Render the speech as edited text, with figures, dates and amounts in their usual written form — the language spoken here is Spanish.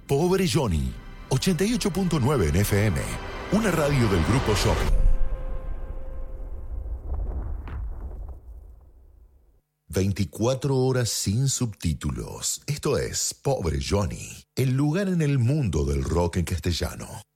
Pobre Johnny, 88.9 en FM, una radio del Grupo Shopping. 24 horas sin subtítulos. Esto es Pobre Johnny, el lugar en el mundo del rock en castellano.